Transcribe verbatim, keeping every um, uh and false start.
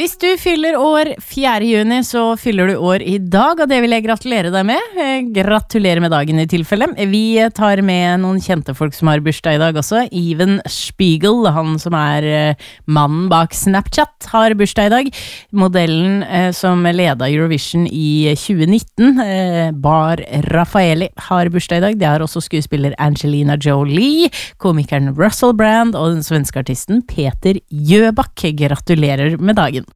Hvis du fyller år fjerde juni, så fyller du år i dag, og det vil jeg gratulere deg med. Gratulerer med dagen i tilfelle. Vi tar med noen kjente folk som har bursdag i dag også. Evan Spiegel, han som er mannen bak Snapchat, har bursdag i dag. Modellen som ledet Eurovision i tjue nitten, Bar Raffaeli, har bursdag i dag. Det har også skuespiller Angelina Jolie, komikeren Russell Brand og den svenske artisten Peter Jöback. Gratulerer med dagen.